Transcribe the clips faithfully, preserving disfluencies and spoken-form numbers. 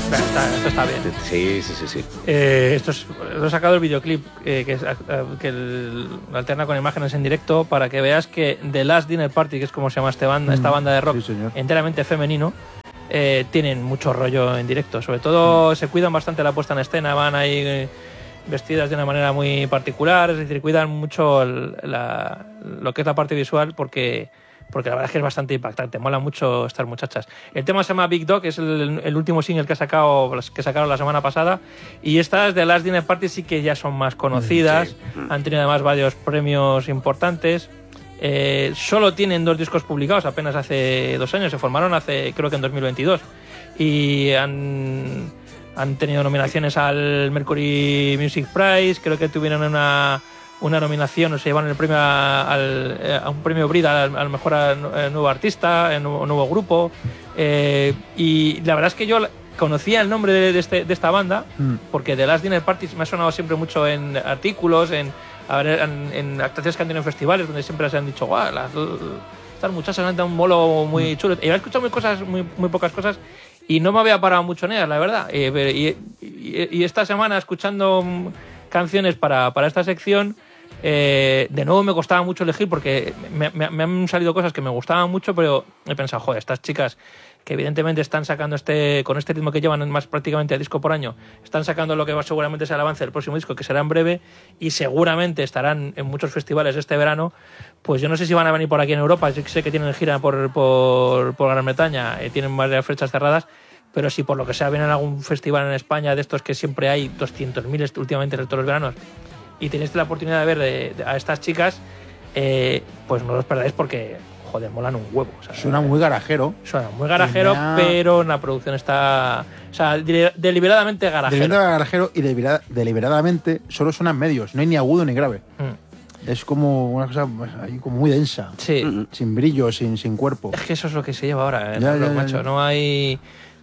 Está, esto está bien. Sí, sí, sí, sí. Eh, esto es, lo he sacado el videoclip eh, que, es, eh, que el, alterna con imágenes en directo para que veas que The Last Dinner Party, que es como se llama este banda, mm, esta banda de rock, sí, enteramente femenino, eh, tienen mucho rollo en directo. Sobre todo mm. se cuidan bastante la puesta en escena, van ahí eh, vestidas de una manera muy particular, es decir, cuidan mucho el, la, lo que es la parte visual porque... porque la verdad es que es bastante impactante, mola mucho estas muchachas. El tema se llama Big Dog, es el, el último single que, ha sacado, que sacaron la semana pasada, y estas de Last Dinner Party sí que ya son más conocidas, sí. Han tenido además varios premios importantes, eh, solo tienen dos discos publicados apenas hace dos años, se formaron hace creo que en dos mil veintidós, y han, han tenido nominaciones al Mercury Music Prize, creo que tuvieron una... una nominación, o se llevan el premio a, al, a un premio Brit al, al mejor a, a nuevo artista, a nuevo, nuevo grupo, eh, y la verdad es que yo conocía el nombre de, de, este, de esta banda mm. porque The Last Dinner Party me ha sonado siempre mucho en artículos, en, en, en actuaciones que han tenido en festivales donde siempre se han dicho guau, las, estas muchachas han dado un bolo muy mm. chulo, y he escuchado muy, cosas, muy, muy pocas cosas y no me había parado mucho en ellas, la verdad, y, y, y, y esta semana escuchando canciones para, para esta sección, Eh, de nuevo me costaba mucho elegir porque me, me, me han salido cosas que me gustaban mucho, pero he pensado, joder, estas chicas que evidentemente están sacando este con este ritmo que llevan más prácticamente a disco por año, están sacando lo que va, seguramente será el avance del próximo disco, que será en breve, y seguramente estarán en muchos festivales este verano. Pues yo no sé si van a venir por aquí en Europa, yo sé que tienen gira por, por, por Gran Bretaña, eh, tienen varias fechas cerradas, pero si por lo que sea vienen a algún festival en España de estos que siempre hay doscientos mil últimamente en todos los veranos, y tenéis la oportunidad de ver de, de, a estas chicas, eh, pues no los perdáis porque, joder, molan un huevo. O sea, suena muy garajero. Suena muy garajero, ha... pero la producción está... O sea, deliberadamente garajero. Deliberadamente garajero y delibera, deliberadamente solo suenan medios, no hay ni agudo ni grave. Mm. Es como una cosa ahí como muy densa, sí. Sin brillo, sin, sin cuerpo. Es que eso es lo que se lleva ahora, ¿eh? ya, no, ya, macho. Ya. No hay...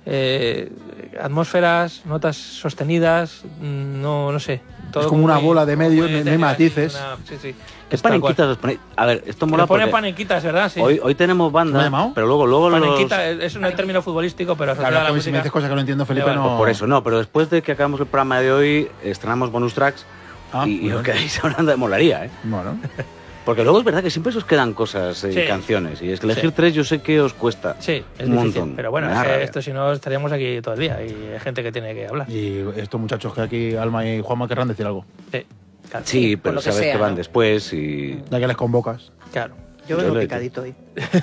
Eh, atmosferas, notas sostenidas, no, no sé. Todo es como una muy, bola de medios, no hay matices. Una, sí, sí. ¿Qué panequitas os ponéis? A ver, esto mola porque... panequitas, ¿verdad? Sí. Hoy, hoy tenemos banda, pero luego... luego panequita los... es un término futbolístico, pero... Claro, la que música... si me dices cosas que no entiendo, Felipe, vale, no... Por eso, no, pero después de que acabamos el programa de hoy, estrenamos bonus tracks ah, y, y os quedáis hablando de molaría, ¿eh? Bueno... Porque luego es verdad que siempre os quedan cosas y eh, sí. canciones. Y es que elegir sí. tres yo sé que os cuesta. Sí, es un difícil. Montón. Pero bueno, es que esto si no estaríamos aquí todo el día y hay gente que tiene que hablar. Y estos muchachos que aquí, Alma y Juanma, querrán decir algo. Sí, claro. Sí, pero sabes que, sea, que van ¿no? después y... Ya que les convocas. Claro. Yo vengo picadito hoy.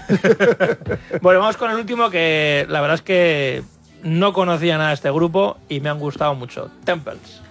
Bueno, vamos con el último, que la verdad es que no conocía nada de este grupo y me han gustado mucho. Temples.